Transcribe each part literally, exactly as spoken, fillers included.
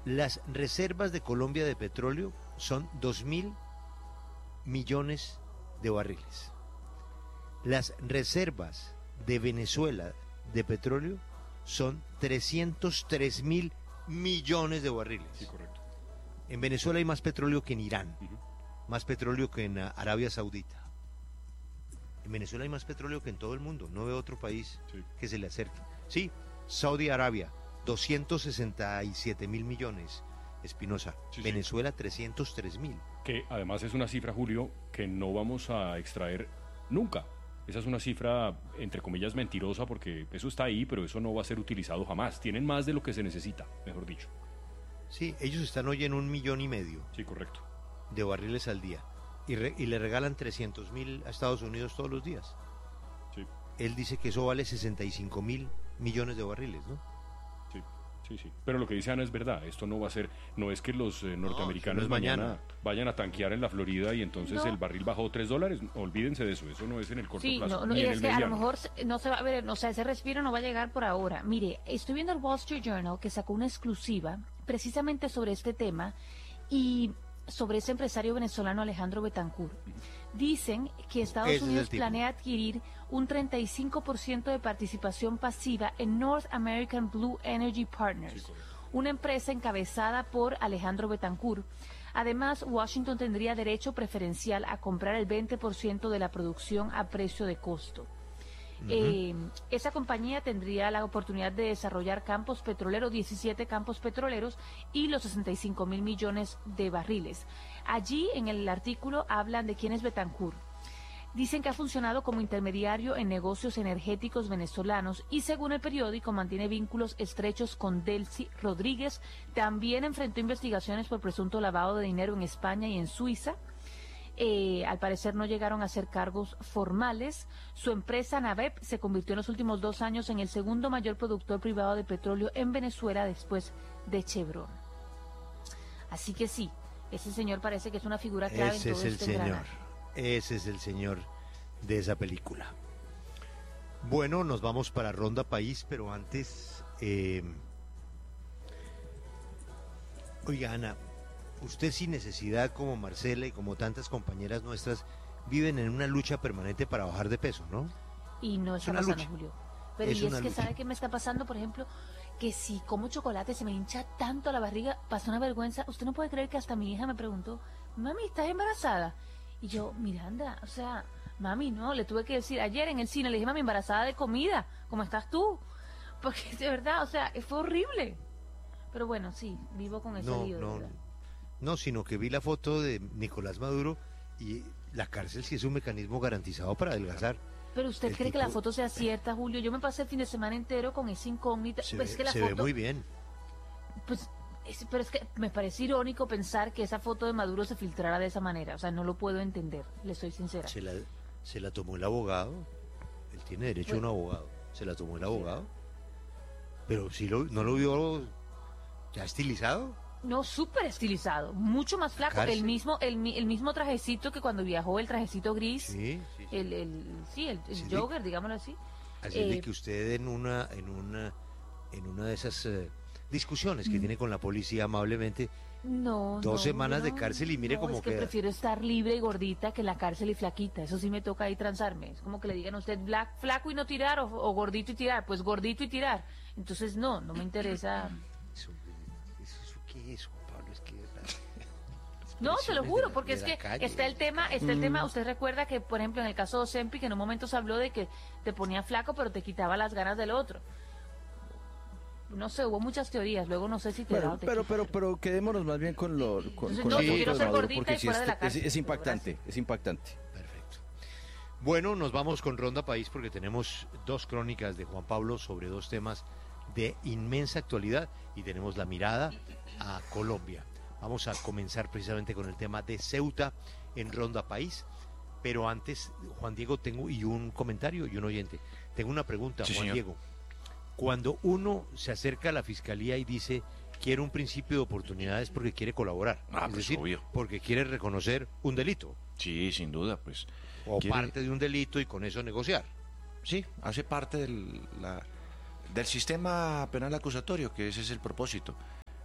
Las reservas de Colombia de petróleo son dos mil millones de barriles. Las reservas de Venezuela de petróleo son trescientos tres mil millones de barriles. Sí, correcto. En Venezuela hay más petróleo que en Irán, uh-huh. más petróleo que en Arabia Saudita. En Venezuela hay más petróleo que en todo el mundo. No veo otro país sí. que se le acerque. Sí, Saudi Arabia, doscientos sesenta y siete mil millones. Espinosa, sí, Venezuela sí. trescientos tres mil. Que además es una cifra, Julio, que no vamos a extraer nunca. Esa es una cifra, entre comillas, mentirosa, porque eso está ahí, pero eso no va a ser utilizado jamás. Tienen más de lo que se necesita, mejor dicho. Sí, ellos están hoy en un millón y medio. Sí, correcto. De barriles al día. Y, re, y le regalan trescientos mil a Estados Unidos todos los días. Sí. Él dice que eso vale sesenta y cinco mil millones de barriles, ¿no? Sí, sí, sí. Pero lo que dice Ana es verdad. Esto no va a ser, no es que los eh, norteamericanos no, no es mañana. mañana vayan a tanquear en la Florida y entonces no. el barril bajó tres dólares. Olvídense de eso. Eso no es en el corto sí, plazo. No, no, ni y en es el que mediano. a lo mejor no se va a ver, o sea, ese respiro no va a llegar por ahora. Mire, estoy viendo el Wall Street Journal que sacó una exclusiva precisamente sobre este tema y sobre ese empresario venezolano Alejandro Betancourt. Dicen que Estados Ese Unidos planea adquirir un treinta y cinco por ciento de participación pasiva en North American Blue Energy Partners, sí, una empresa encabezada por Alejandro Betancourt. Además, Washington tendría derecho preferencial a comprar el veinte por ciento de la producción a precio de costo. Uh-huh. Eh, esa compañía tendría la oportunidad de desarrollar campos petroleros, diecisiete campos petroleros y los sesenta y cinco mil millones de barriles. Allí en el artículo hablan de quién es Betancourt. Dicen que ha funcionado como intermediario en negocios energéticos venezolanos y según el periódico mantiene vínculos estrechos con Delcy Rodríguez. También enfrentó investigaciones por presunto lavado de dinero en España y en Suiza. Eh, al parecer no llegaron a hacer cargos formales. Su empresa Navep se convirtió en los últimos dos años en el segundo mayor productor privado de petróleo en Venezuela después de Chevron. Así que sí, ese señor parece que es una figura clave ese en todo es el este señor, engranaje. Ese es el señor de esa película. Bueno, nos vamos para Ronda País, pero antes, eh... oiga, Ana, usted sin necesidad, como Marcela y como tantas compañeras nuestras, viven en una lucha permanente para bajar de peso, ¿no? Y no está pasando, lucha. Julio. Pero es y es que, lucha. ¿sabe qué me está pasando? Por ejemplo, que si como chocolate se me hincha tanto la barriga, pasa una vergüenza. Usted no puede creer que hasta mi hija me preguntó, mami, ¿estás embarazada? Y yo, Miranda, o sea, mami, no, le tuve que decir, ayer en el cine le dije, mami, embarazada de comida, ¿cómo estás tú? Porque de verdad, o sea, fue horrible. Pero bueno, sí, vivo con ese no, lío, no, ¿verdad? No, sino que vi la foto de Nicolás Maduro y la cárcel sí es un mecanismo garantizado para adelgazar. Pero usted el cree tipo... que la foto sea cierta, Julio. Yo me pasé el fin de semana entero con esa incógnita. Se, pues ve, es que la se foto... ve muy bien. Pues, es, pero es que me parece irónico pensar que esa foto de Maduro se filtrara de esa manera. O sea, no lo puedo entender, le soy sincera. Se la, se la tomó el abogado. Él tiene derecho bueno, a un abogado. Se la tomó el abogado. Sí. Pero si lo, no lo vio ya estilizado. No, súper estilizado, mucho más flaco, Cárcel. el mismo el, el mismo trajecito que cuando viajó, el trajecito gris, sí, sí, sí. el, el sí, el, el sí, jogger, digámoslo así. Así eh, de que usted en una en una en una de esas uh, discusiones que mm. tiene con la policía amablemente, no, dos no, semanas no, de cárcel y mire no, cómo es que queda. prefiero estar libre y gordita que en la cárcel y flaquita, eso sí me toca ahí transarme, es como que le digan a usted black, flaco y no tirar o, o gordito y tirar, pues gordito y tirar, entonces no, no me interesa. Eso, eso, eso ¿qué es, Juan Pablo? Es que no, se lo juro, porque es que calle, está el tema, está el mm. tema, usted recuerda que, por ejemplo, en el caso de Ozempic, que en un momento se habló de que te ponía flaco, pero te quitaba las ganas del otro. No sé, hubo muchas teorías, luego no sé si te bueno, da o te pero, quita, pero, pero quedémonos más bien con lo con, Entonces, con no, la yo foto quiero de ser Maduro, gordita porque y sí fuera es, de la cárcel. es, es impactante, es impactante. Perfecto. Bueno, nos vamos con Ronda País porque tenemos dos crónicas de Juan Pablo sobre dos temas de inmensa actualidad y tenemos la mirada a Colombia. Vamos a comenzar precisamente con el tema de Ceuta en Ronda País, pero antes, Juan Diego, tengo y un comentario y un oyente. Tengo una pregunta, sí, Juan señor. Diego. Cuando uno se acerca a la fiscalía y dice quiere un principio de oportunidades porque quiere colaborar, ah, es pues decir, obvio. porque quiere reconocer un delito. Sí, sin duda, pues. O quiere... parte de un delito y con eso negociar. Sí, hace parte del, la, del sistema penal acusatorio, que ese es el propósito.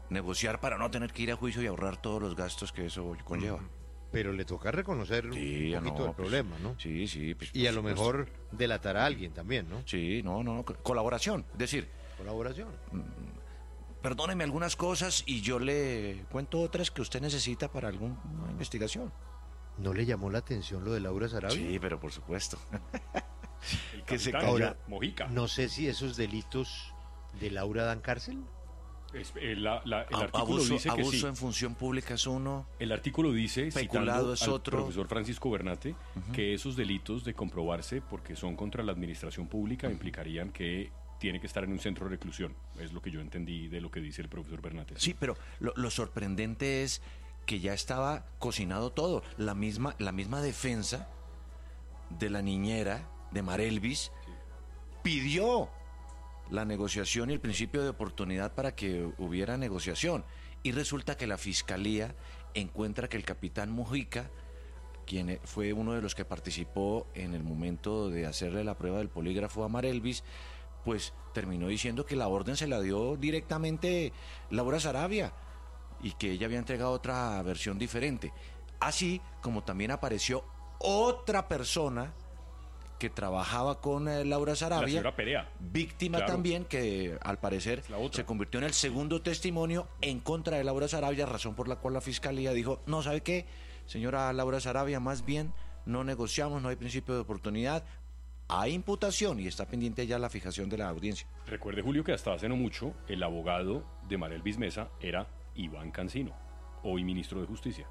negociar para no tener que ir a juicio y ahorrar todos los gastos que eso conlleva. Pero le toca reconocer Sí, un poquito no, el pues, problema, ¿no? Sí, sí. Pues, Y a por lo supuesto. mejor delatar a alguien también, ¿no? Sí, no, no, co- colaboración. Es decir, Colaboración. perdóneme algunas cosas y yo le cuento otras que usted necesita para alguna investigación. ¿No le llamó la atención lo de Laura Sarabia? Sí, pero por supuesto. El Que se capitán Ahora, Mojica. No sé si esos delitos de Laura dan cárcel. Es- eh, la- la- el A- artículo abuso dice que abuso sí. en función pública es uno. El artículo dice, Peculado citando es al otro. profesor Francisco Bernate, que esos delitos de comprobarse, porque son contra la administración pública, implicarían que tiene que estar en un centro de reclusión. Es lo que yo entendí de lo que dice el profesor Bernate. Sí, pero lo, lo sorprendente es que ya estaba cocinado todo. La misma, la misma defensa de la niñera de Marelvis pidió la negociación y el principio de oportunidad para que hubiera negociación. Y resulta que la fiscalía encuentra que el capitán Mojica, quien fue uno de los que participó en el momento de hacerle la prueba del polígrafo a Marelvis, pues terminó diciendo que la orden se la dio directamente Laura Sarabia y que ella había entregado otra versión diferente. Así como también apareció otra persona que trabajaba con eh, Laura La Sarabia, señora Perea. víctima Claro. también, que al parecer Es la otra. se convirtió en el segundo testimonio en contra de Laura Sarabia, razón por la cual la fiscalía dijo, no, ¿sabe qué? Señora Laura Sarabia, más bien no negociamos, no hay principio de oportunidad, hay imputación y está pendiente ya la fijación de la audiencia. Recuerde, Julio, que hasta hace no mucho el abogado de Marelvis Mesa era Iván Cancino, hoy ministro de Justicia.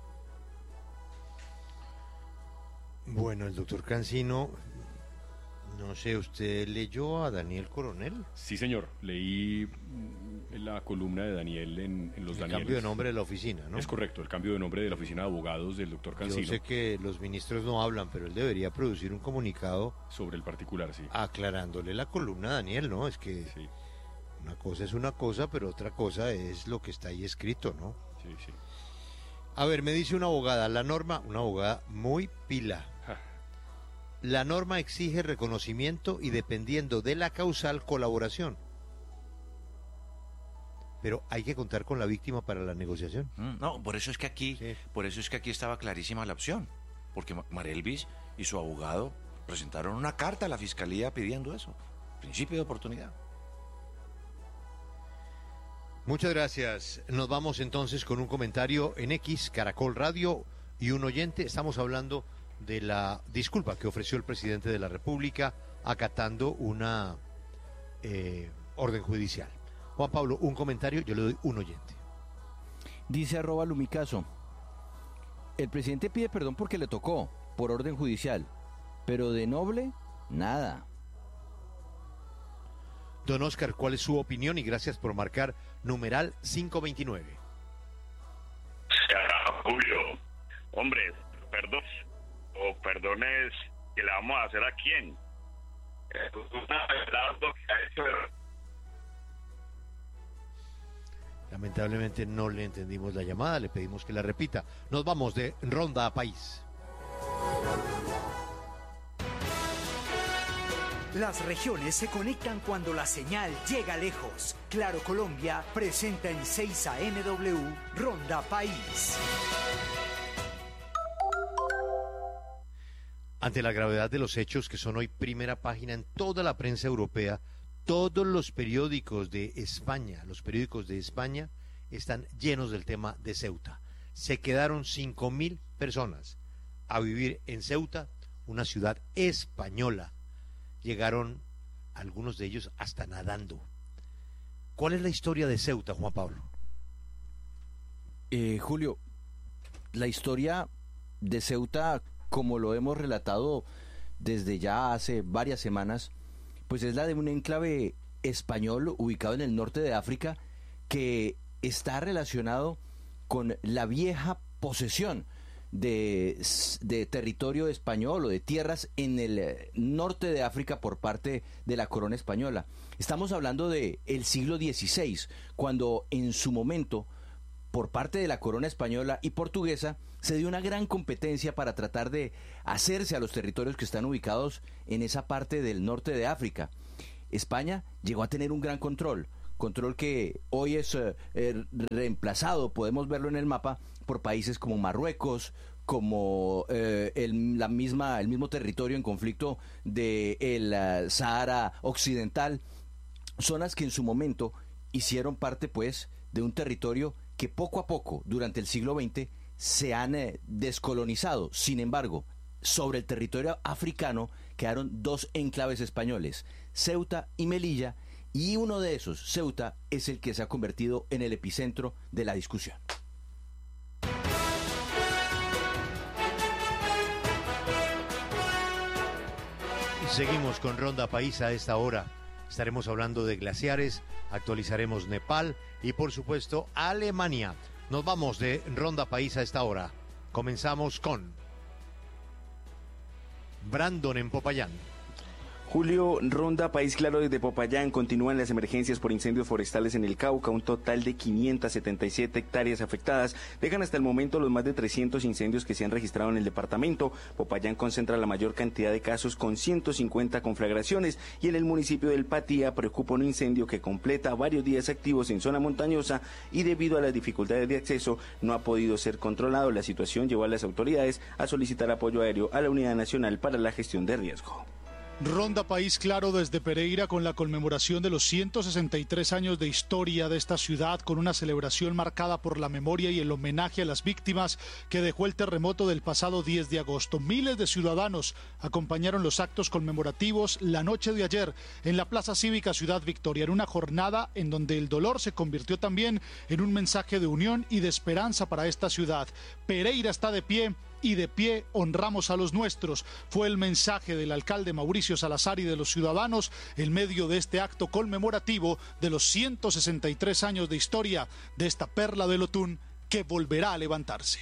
Bueno, el doctor Cancino, no sé, ¿usted leyó a Daniel Coronel? Sí, señor. Leí mm, la columna de Daniel en, en Los El Danieles. cambio de nombre de la oficina, ¿no? Es correcto, el cambio de nombre de la oficina de abogados del doctor Yo Cancino sé que los ministros no hablan, pero él debería producir un comunicado sobre el particular, sí. aclarándole la columna a Daniel, ¿no? Es que Sí, una cosa es una cosa, pero otra cosa es lo que está ahí escrito, ¿no? sí, sí. A ver, me dice una abogada, la norma, una abogada muy pila. Ja. La norma exige reconocimiento y dependiendo de la causal, colaboración. Pero hay que contar con la víctima para la negociación. Mm, No, por eso es que aquí, Sí. por eso es que aquí estaba clarísima la opción, porque Ma- Marelvis y su abogado presentaron una carta a la fiscalía pidiendo eso, principio de oportunidad. Muchas gracias. Nos vamos entonces con un comentario en X, Caracol Radio y un oyente. Estamos hablando de la disculpa que ofreció el presidente de la República acatando una eh, orden judicial. Juan Pablo, un comentario, yo le doy un oyente. Dice arroba Lumicaso, el presidente pide perdón porque le tocó, por orden judicial, pero de noble, nada. Don Oscar, ¿cuál es su opinión? Y gracias por marcar numeral quinientos veintinueve. Ah, Julio, hombre, perdón, o perdones que le vamos a hacer a quién. Es una verdad lo que ha hecho. Lamentablemente no le entendimos la llamada, le pedimos que la repita. Nos vamos de Ronda a País. Las regiones se conectan cuando la señal llega lejos. Claro Colombia presenta en seis A M W Ronda País. Ante la gravedad de los hechos que son hoy primera página en toda la prensa europea, todos los periódicos de España, los periódicos de España están llenos del tema de Ceuta. Se quedaron cinco mil personas a vivir en Ceuta, una ciudad española. Llegaron algunos de ellos hasta nadando. ¿Cuál es la historia de Ceuta, Juan Pablo? Eh, Julio, la historia de Ceuta, como lo hemos relatado desde ya hace varias semanas, pues es la de un enclave español ubicado en el norte de África que está relacionado con la vieja posesión de, de territorio español o de tierras en el norte de África por parte de la corona española. Estamos hablando de el siglo dieciséis, cuando en su momento, por parte de la corona española y portuguesa, se dio una gran competencia para tratar de hacerse a los territorios que están ubicados en esa parte del norte de África. España llegó a tener un gran control, control que hoy es eh, eh, reemplazado, podemos verlo en el mapa, por países como Marruecos, como eh, el, la misma, el mismo territorio en conflicto del uh, Sahara Occidental, zonas que en su momento hicieron parte pues de un territorio que poco a poco durante el siglo veinte se han eh, descolonizado. Sin embargo, sobre el territorio africano quedaron dos enclaves españoles, Ceuta y Melilla, y uno de esos, Ceuta, es el que se ha convertido en el epicentro de la discusión. Seguimos con Ronda País a esta hora. Estaremos hablando de glaciares, actualizaremos Nepal y por supuesto Alemania. Nos vamos de Ronda País a esta hora. Comenzamos con Brandon en Popayán. Julio, Ronda País Claro desde Popayán. Continúan las emergencias por incendios forestales en el Cauca. Un total de quinientas setenta y siete hectáreas afectadas dejan hasta el momento los más de trescientos incendios que se han registrado en el departamento. Popayán concentra la mayor cantidad de casos con ciento cincuenta conflagraciones y en el municipio del Patía preocupa un incendio que completa varios días activos en zona montañosa y debido a las dificultades de acceso no ha podido ser controlado. La situación llevó a las autoridades a solicitar apoyo aéreo a la Unidad Nacional para la Gestión de Riesgo. Ronda País Claro desde Pereira con la conmemoración de los ciento sesenta y tres años de historia de esta ciudad, con una celebración marcada por la memoria y el homenaje a las víctimas que dejó el terremoto del pasado diez de agosto. Miles de ciudadanos acompañaron los actos conmemorativos la noche de ayer en la Plaza Cívica Ciudad Victoria, en una jornada en donde el dolor se convirtió también en un mensaje de unión y de esperanza para esta ciudad. Pereira está de pie y de pie honramos a los nuestros. Fue el mensaje del alcalde Mauricio Salazar y de los ciudadanos en medio de este acto conmemorativo de los ciento sesenta y tres años de historia de esta perla del Otún que volverá a levantarse.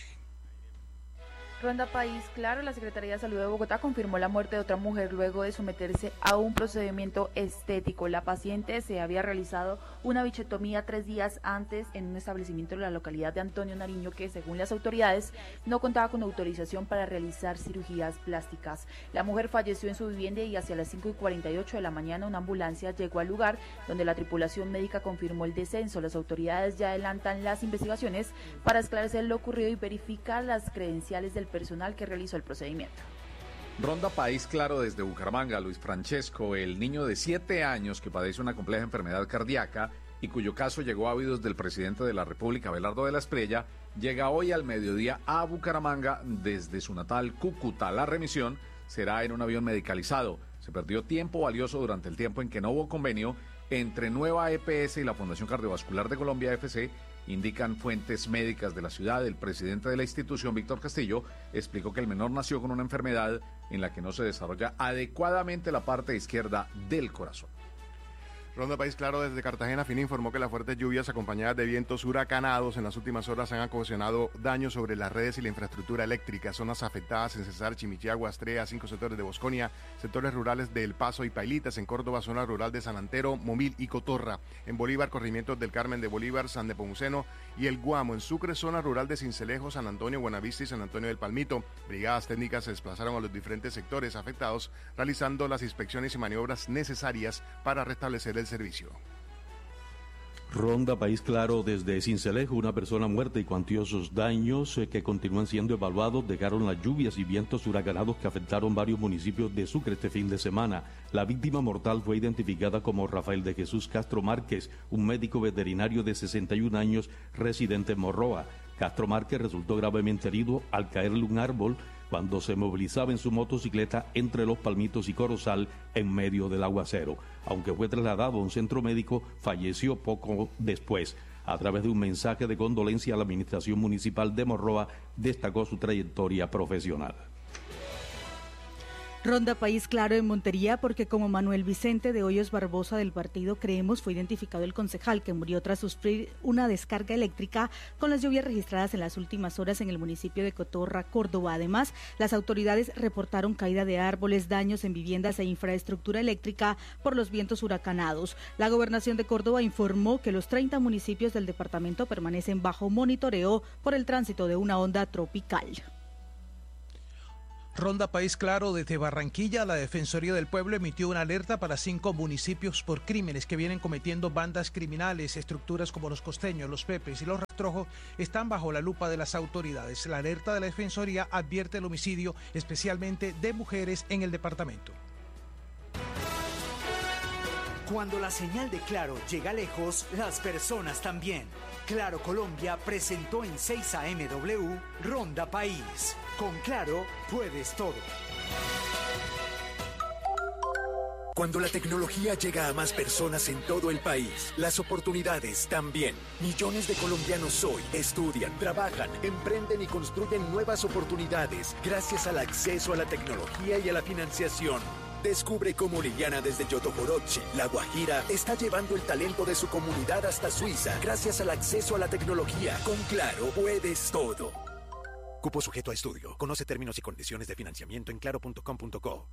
Ronda País Claro, la Secretaría de Salud de Bogotá confirmó la muerte de otra mujer luego de someterse a un procedimiento estético. La paciente se había realizado una bichectomía tres días antes en un establecimiento de la localidad de Antonio Nariño que, según las autoridades, no contaba con autorización para realizar cirugías plásticas. La mujer falleció en su vivienda y hacia las cinco y cuarenta y ocho de la mañana una ambulancia llegó al lugar donde la tripulación médica confirmó el descenso. Las autoridades ya adelantan las investigaciones para esclarecer lo ocurrido y verificar las credenciales del personal que realizó el procedimiento. Ronda País Claro desde Bucaramanga. Luis Francesco, el niño de siete años que padece una compleja enfermedad cardíaca y cuyo caso llegó a oídos del presidente de la República, Abelardo de la Espriella, llega hoy al mediodía a Bucaramanga desde su natal Cúcuta. La remisión será en un avión medicalizado. Se perdió tiempo valioso durante el tiempo en que no hubo convenio entre Nueva E P S y la Fundación Cardiovascular de Colombia F C, indican fuentes médicas de la ciudad. El presidente de la institución, Víctor Castillo, explicó que el menor nació con una enfermedad en la que no se desarrolla adecuadamente la parte izquierda del corazón. Ronda País Claro desde Cartagena. FINA informó que las fuertes lluvias acompañadas de vientos huracanados en las últimas horas han ocasionado daños sobre las redes y la infraestructura eléctrica. Zonas afectadas en Cesar, Chimichiagua, Astrea, cinco sectores de Bosconia, sectores rurales de El Paso y Pailitas, en Córdoba, zona rural de San Antero, Momil y Cotorra. En Bolívar, corregimientos del Carmen de Bolívar, San Nepomuceno y El Guamo. En Sucre, zona rural de Cincelejo, San Antonio, Buenavista y San Antonio del Palmito. Brigadas técnicas se desplazaron a los diferentes sectores afectados, realizando las inspecciones y maniobras necesarias para restablecer el servicio. Ronda País Claro desde Cincelejo. Una persona muerta y cuantiosos daños eh, que continúan siendo evaluados dejaron las lluvias y vientos huracanados que afectaron varios municipios de Sucre este fin de semana. La víctima mortal fue identificada como Rafael de Jesús Castro Márquez, un médico veterinario de sesenta y un años residente en Morroa. Castro Márquez resultó gravemente herido al caerle un árbol cuando se movilizaba en su motocicleta entre Los Palmitos y Corozal en medio del aguacero. Aunque fue trasladado a un centro médico, falleció poco después. A través de un mensaje de condolencia a la administración municipal de Morroa, destacó su trayectoria profesional. Ronda País Claro en Montería, porque como Manuel Vicente de Hoyos Barbosa del partido Creemos fue identificado el concejal que murió tras sufrir una descarga eléctrica con las lluvias registradas en las últimas horas en el municipio de Cotorra, Córdoba. Además, las autoridades reportaron caída de árboles, daños en viviendas e infraestructura eléctrica por los vientos huracanados. La Gobernación de Córdoba informó que los treinta municipios del departamento permanecen bajo monitoreo por el tránsito de una onda tropical. Ronda País Claro, desde Barranquilla, la Defensoría del Pueblo emitió una alerta para cinco municipios por crímenes que vienen cometiendo bandas criminales. Estructuras como los Costeños, los Pepes y los Rastrojos están bajo la lupa de las autoridades. La alerta de la Defensoría advierte el homicidio, especialmente de mujeres, en el departamento. Cuando la señal de Claro llega lejos, las personas también. Claro Colombia presentó en seis A M W Ronda País. Con Claro puedes todo. Cuando la tecnología llega a más personas en todo el país, las oportunidades también. Millones de colombianos hoy estudian, trabajan, emprenden y construyen nuevas oportunidades gracias al acceso a la tecnología y a la financiación. Descubre cómo Liliana desde Yotogoroche, La Guajira, está llevando el talento de su comunidad hasta Suiza gracias al acceso a la tecnología. Con Claro puedes todo. Cupo sujeto a estudio. Conoce términos y condiciones de financiamiento en claro punto com punto co.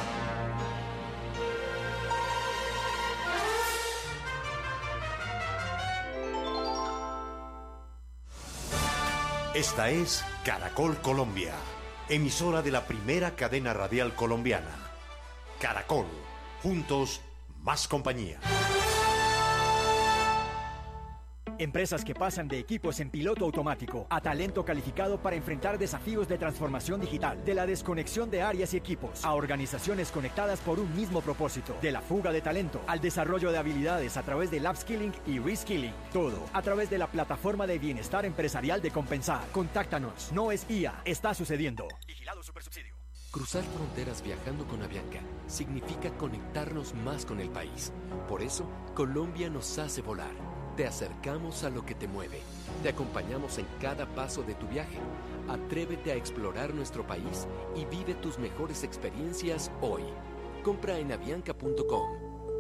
Esta es Caracol Colombia, emisora de la primera cadena radial colombiana. Caracol, juntos, más compañía. Empresas que pasan de equipos en piloto automático a talento calificado para enfrentar desafíos de transformación digital, de la desconexión de áreas y equipos, a organizaciones conectadas por un mismo propósito, de la fuga de talento al desarrollo de habilidades a través del upskilling y reskilling. Todo a través de la plataforma de bienestar empresarial de Compensar. Contáctanos, no es I A, está sucediendo. Vigilado Supersubsidio. Cruzar fronteras viajando con Avianca significa conectarnos más con el país. Por eso, Colombia nos hace volar. Te acercamos a lo que te mueve. Te acompañamos en cada paso de tu viaje. Atrévete a explorar nuestro país y vive tus mejores experiencias hoy. Compra en avianca punto com.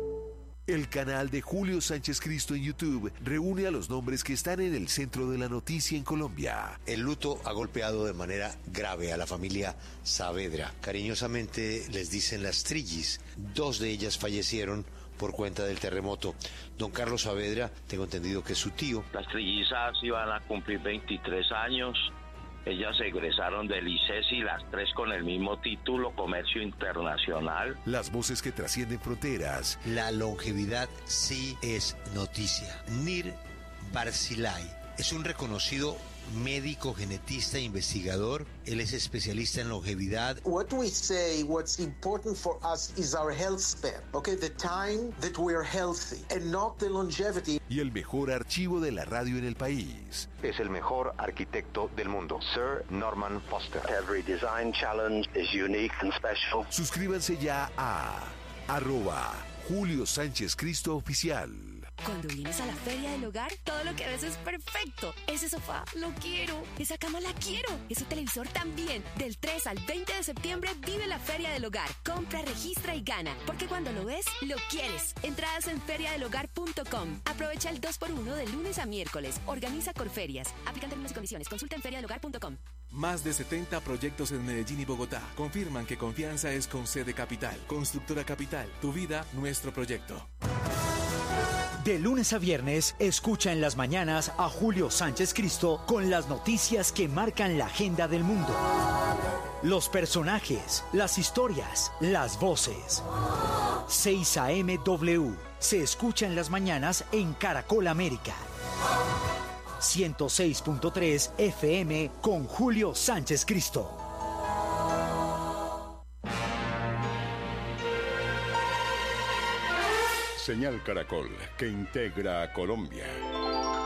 El canal de Julio Sánchez Cristo en YouTube reúne a los nombres que están en el centro de la noticia en Colombia. El luto ha golpeado de manera grave a la familia Saavedra. Cariñosamente les dicen las Trillis. Dos de ellas fallecieron por cuenta del terremoto. Don Carlos Saavedra, tengo entendido que es su tío. Las trillizas iban a cumplir veintitrés años. Ellas egresaron del I C E S y las tres con el mismo título, Comercio Internacional. Las voces que trascienden fronteras. La longevidad sí es noticia. Nir Barzilay es un reconocido médico, genetista, investigador. Él es especialista en longevidad. What we say, what's important for us is our health span. Okay, the time that we are healthy and not the longevity. Y el mejor archivo de la radio en el país. Es el mejor arquitecto del mundo, Sir Norman Foster. Every design challenge is unique and special. Suscríbanse ya a arroba Julio Sánchez Cristo Oficial. Cuando vienes a la Feria del Hogar, todo lo que ves es perfecto. Ese sofá, lo quiero. Esa cama, la quiero. Ese televisor también. Del tres al veinte de septiembre, vive la Feria del Hogar. Compra, registra y gana. Porque cuando lo ves, lo quieres. Entradas en feria del hogar punto com. Aprovecha el dos por uno de lunes a miércoles. Organiza Corferias. Aplican términos y condiciones. Consulta en feria del hogar punto com. Más de setenta proyectos en Medellín y Bogotá confirman que confianza es con sede Capital. Constructora Capital. Tu vida, nuestro proyecto. De lunes a viernes, escucha en las mañanas a Julio Sánchez Cristo con las noticias que marcan la agenda del mundo. Los personajes, las historias, las voces. seis A M W se escucha en las mañanas en Caracol América. ciento seis punto tres F M con Julio Sánchez Cristo. Señal Caracol, que integra a Colombia.